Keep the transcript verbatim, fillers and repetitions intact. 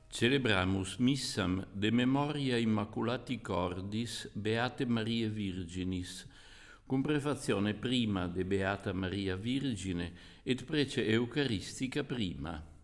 Celebramus missam de memoria immaculati cordis Beate Marie Virginis, cum prefazione prima de Beata Maria Virgine et prece Eucaristica prima.